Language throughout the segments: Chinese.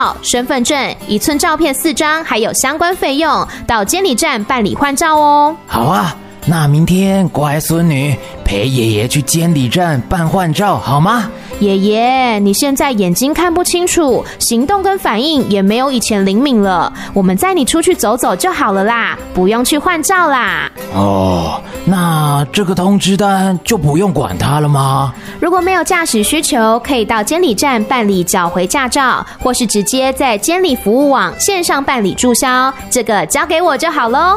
身份证、1寸照片4张，还有相关费用，到监理站办理换照哦。 好啊，那明天乖孙女陪爷爷去监理站办换照好吗？ 爷爷，你现在眼睛看不清楚，行动跟反应也没有以前灵敏了，我们载你出去走走就好了啦，不用去换照啦。 哦，那这个通知单就不用管它了吗？ 如果没有驾驶需求，可以到监理站办理缴回驾照，或是直接在监理服务网线上办理注销，这个交给我就好咯。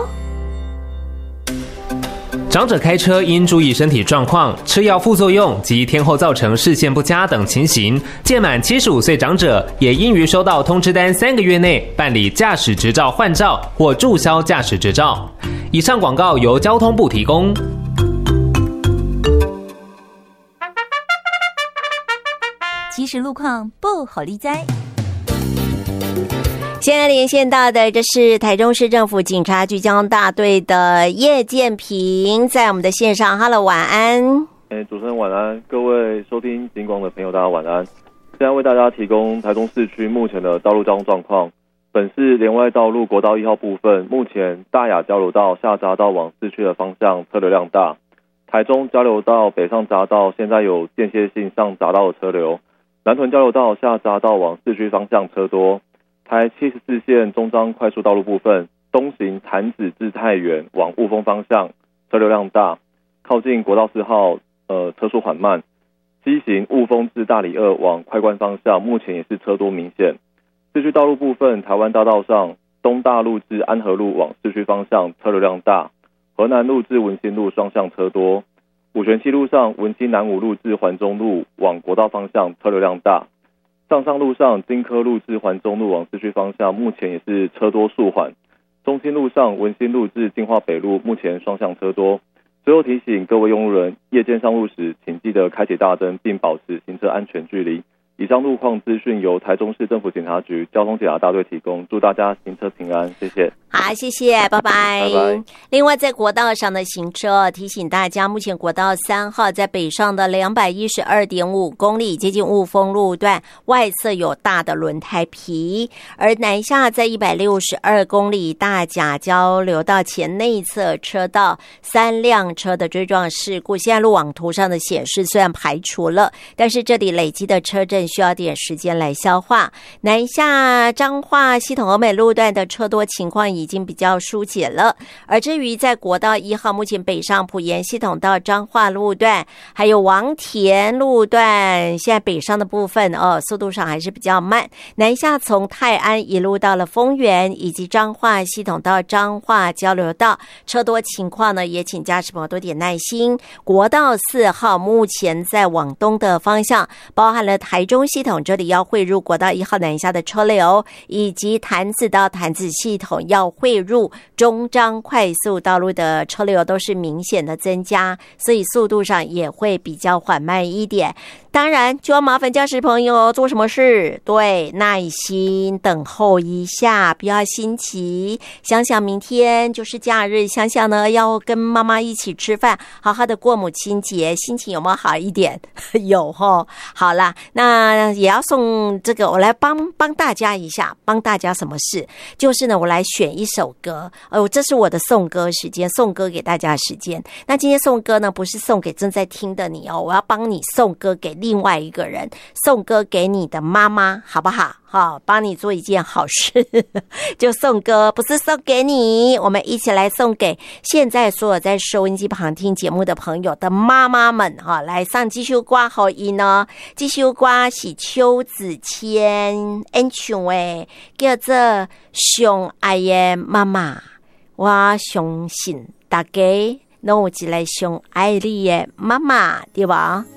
长者开车应注意身体状况、吃药副作用及天后造成视线不佳等情形。届满75岁长者也应于收到通知单3个月内办理驾驶执照换照或注销驾驶执照。以上广告由交通部提供。 即时路况不好理哉。 现在连线到的这是台中市政府警察局交通大队的叶建平，在我们的线上。Hello， 晚安。 主持人晚安，各位收听警广的朋友，大家晚安。现在为大家提供台中市区目前的道路交通状况。本市连外道路国道1号部分，目前大雅交流道下匝道往市区的方向车流量大。台中交流道北上匝道现在有间歇性上匝道的车流。南屯交流道下匝道往市区方向车多。台74线中彰快速道路部分，东行潭子至太原往雾峰方向车流量大，靠近国道4号车速缓慢。西行雾峰至大里2往快关方向，目前也是车多明显。市区道路部分，台湾大道上东大路至安和路往市区方向车流量大，河南路至文心路双向车多。五权西路上文心南五路至环中路往国道方向车流量大。上路上金科路至环中路往市区方向，目前也是车多速缓。中心路上文心路至金华北路，目前双向车多。最后提醒各位用路人，夜间上路时，请记得开启大灯，并保持行车安全距离。以上路况资讯由台中市政府警察局交通检查大队提供，祝大家行车平安，谢谢。 好，谢谢，拜拜。 拜拜。 另外，在国道上的行车，提醒大家，目前国道3号在北上的212.5公里，接近雾峰路段外侧有大的轮胎皮，而南下在162公里大甲交流道前内侧车道3辆车的追撞事故，现在路网图上的显示虽然排除了，但是这里累积的车阵需要点时间来消化。南下彰化系统欧美路段的车多情况已经比较疏解了，而至于在国道1号目前北上埔盐系统到彰化路段还有王田路段，现在北上的部分速度上还是比较慢。南下从泰安一路到了丰原以及彰化系统到彰化交流道，车多情况呢也请驾驶朋友多点耐心。国道4号目前在往东的方向，包含了台中系统这里要汇入国道1号南下的车流，以及潭子到潭子系统要汇入中彰快速道路的车流都是明显的增加，所以速度上也会比较缓慢一点。当然就要麻烦驾驶朋友做什么事？对，耐心等候一下，不要心急，想想明天就是假日，想想呢要跟妈妈一起吃饭，好好的过母亲节，心情有没有好一点？有齁。好啦，那也要送这个，我来帮大家一下，帮大家什么事？就是呢，我来选一首歌，这是我的送歌时间，送歌给大家的时间。那今天送歌呢，不是送给正在听的你我要帮你送歌给另外一个人，送歌给你的妈妈，好不好？好，帮你做一件好事，就送歌，不是送给你，我们一起来送给现在所有在收音机旁听节目的朋友的妈妈们来上这首歌好音呢。这首歌是邱子谦演唱的，叫做《上爱的妈妈》，我相信大家都有一个上爱你的妈妈，对吧？